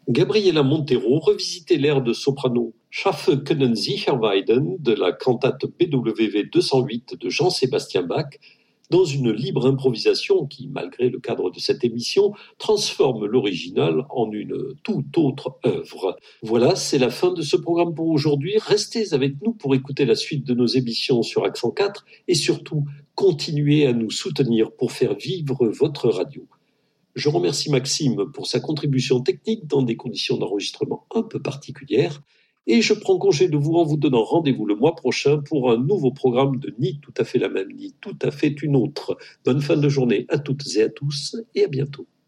Gabriela Montero revisitait l'air de soprano Schaffe können sicher weiden de la cantate BWV 208 de Jean-Sébastien Bach dans une libre improvisation qui, malgré le cadre de cette émission, transforme l'original en une toute autre œuvre. Voilà, c'est la fin de ce programme pour aujourd'hui. Restez avec nous pour écouter la suite de nos émissions sur Accent 4 et surtout, continuez à nous soutenir pour faire vivre votre radio. Je remercie Maxime pour sa contribution technique dans des conditions d'enregistrement un peu particulières et je prends congé de vous en vous donnant rendez-vous le mois prochain pour un nouveau programme de Ni tout à fait la même, ni tout à fait une autre. Bonne fin de journée à toutes et à tous et à bientôt.